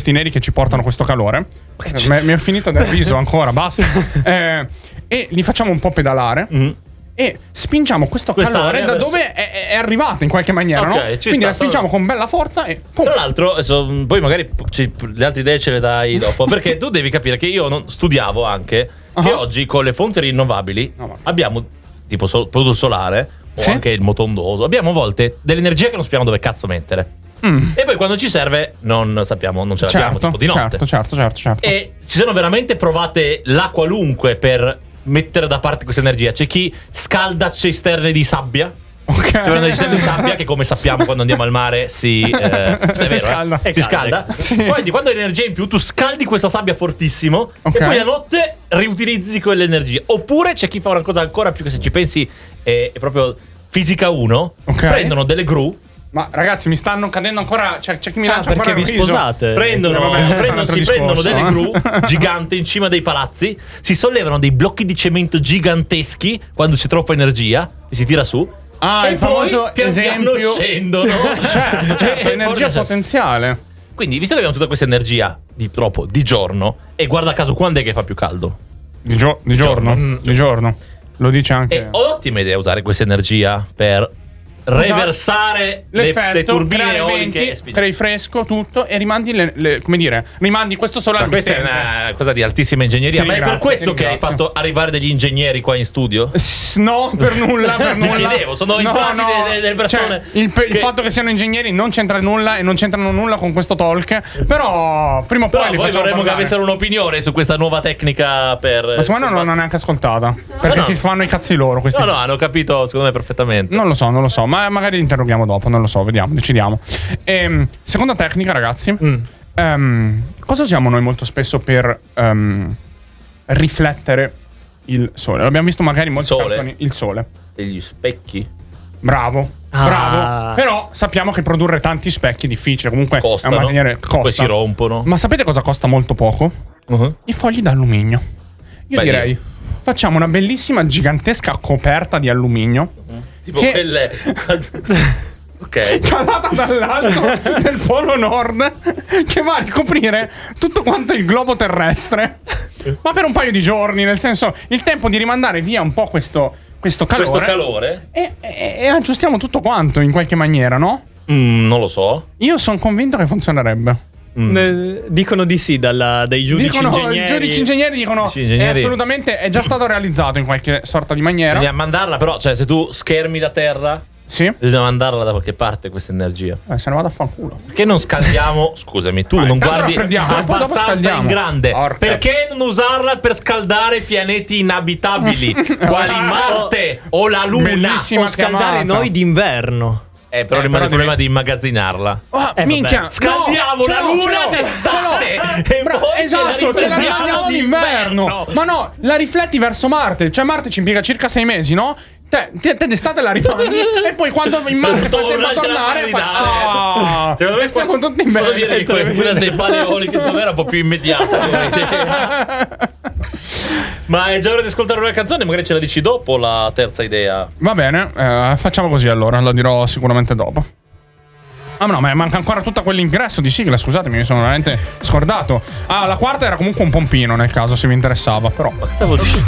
questi neri che ci portano questo calore. Mi è finito del riso ancora, basta. E li facciamo un po' pedalare. E spingiamo questo calore da dove è arrivato in qualche maniera, no? Quindi la spingiamo con bella forza e pum. Tra l'altro, adesso, poi magari le altre idee ce le dai dopo. Perché tu devi capire che io non studiavo anche che oggi con le fonti rinnovabili abbiamo tipo prodotto solare o anche il motondoso. Abbiamo a volte dell'energia che non sappiamo dove cazzo mettere. E poi quando ci serve non sappiamo, non ce l'abbiamo tipo di notte. Certo. E ci sono veramente provate la qualunque per mettere da parte questa energia. C'è chi scalda cisterne di sabbia. C'è una cisterne di sabbia che, come sappiamo, quando andiamo al mare si scalda. Si scalda. Poi quando hai energia in più tu scaldi questa sabbia fortissimo e poi la notte riutilizzi quell'energia. Oppure c'è chi fa una cosa ancora più, che se ci pensi è proprio fisica 1. Prendono delle gru. Ma ragazzi, mi stanno cadendo ancora. C'è chi mi lancia perché ancora vi sposate? Si prendono delle gru gigante in cima dei palazzi, si sollevano dei blocchi di cemento giganteschi quando c'è troppa energia e si tira su. E il famoso esempio scendono. Certo, energia potenziale. Quindi, visto che abbiamo tutta questa energia di giorno, e guarda caso quando è che fa più caldo? Di giorno. Lo dice anche. È ottima idea usare questa energia per reversare le turbine eoliche, crei fresco tutto e rimandi rimandi questo solare. Ma questa è una cosa di altissima ingegneria. Ma è per questo che hai fatto arrivare degli ingegneri qua in studio? No, per nulla. Mi chiedevo, sono entrambi delle persone. Il fatto che siano ingegneri non c'entra nulla e non c'entrano nulla con questo talk. Però prima o poi li facciamo vorremmo che parlare. avessero un'opinione su questa nuova tecnica per. Ma secondo me non l'hanno neanche ascoltata. Perché si fanno i cazzi loro questi. No, hanno capito secondo me perfettamente. Non lo so, ma magari li interroghiamo dopo, non lo so, vediamo, decidiamo. Seconda tecnica, ragazzi. Cosa usiamo noi molto spesso per riflettere il sole? L'abbiamo visto magari molti cartoni. Il sole. Degli specchi? Bravo. Però sappiamo che produrre tanti specchi è difficile. Comunque costano, è un materiale poi si rompono. Ma sapete cosa costa molto poco? I fogli d'alluminio. Io direi facciamo una bellissima gigantesca coperta di alluminio. Tipo quelle. Ok. Calata dall'alto nel polo nord, che va a ricoprire tutto quanto il globo terrestre. Ma per un paio di giorni, nel senso, il tempo di rimandare via un po' questo calore. E aggiustiamo tutto quanto in qualche maniera, no? Non lo so. Io sono convinto che funzionerebbe. Dicono di sì dai giudici ingegneri. I giudici ingegneri dicono assolutamente è già stato realizzato in qualche sorta di maniera. Bisogna mandarla, però, cioè, se tu schermi la terra, bisogna mandarla da qualche parte questa energia. Se ne vado a fanculo. Perché non scaldiamo? Scusami, tu non guardi abbastanza in grande. Perché non usarla per scaldare pianeti inabitabili quali Marte o la Luna? Bellissima o scaldare noi d'inverno. Però rimane il problema di immagazzinarla. Minchia, scaldiamo la Luna d'estate e poi esatto, ce la rimandiamo d'inverno. Ma no, la rifletti verso Marte. Cioè Marte ci impiega circa 6 mesi, no? Te d'estate la rimandi e poi quando in Marte fa tempo a tornare secondo me stiamo tutti in bene. Dire che quella delle pale eoliche era un po' più immediata. Ma è già ora di ascoltare una canzone, magari ce la dici dopo la terza idea. Va bene, facciamo così allora, la dirò sicuramente dopo. Ah no, ma manca ancora tutta quell'ingresso di sigla, scusatemi, mi sono veramente scordato. La quarta era comunque un pompino nel caso, se vi interessava, però. Ma cosa vuol dire?